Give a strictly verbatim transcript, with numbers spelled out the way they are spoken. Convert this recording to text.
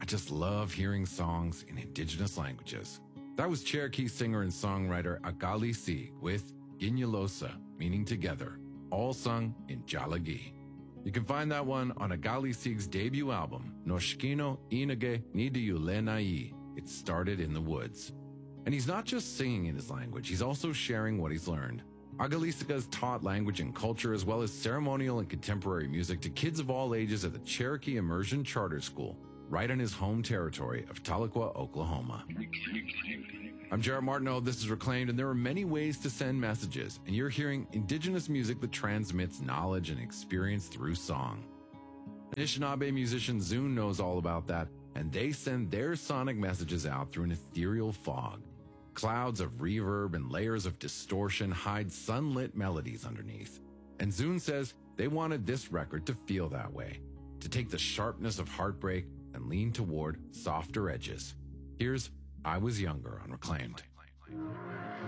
just love hearing songs in indigenous languages. That was Cherokee singer and songwriter Agali Sieg with Ginyelosa, meaning together, all sung in Tsalagi. You can find that one on Agali Sieg's debut album, Noshkino Inage Nidiyulenai. It started in the woods. And he's not just singing in his language, he's also sharing what he's learned. Agali Sieg has taught language and culture as well as ceremonial and contemporary music to kids of all ages at the Cherokee Immersion Charter School, right in his home territory of Tahlequah, Oklahoma. I'm Jarrett Martineau, this is Reclaimed, and there are many ways to send messages, and you're hearing indigenous music that transmits knowledge and experience through song. Anishinaabe musician Zune knows all about that, and they send their sonic messages out through an ethereal fog. Clouds of reverb and layers of distortion hide sunlit melodies underneath. And Zune says they wanted this record to feel that way, to take the sharpness of heartbreak and lean toward softer edges. Here's I Was Younger on Reclaimed.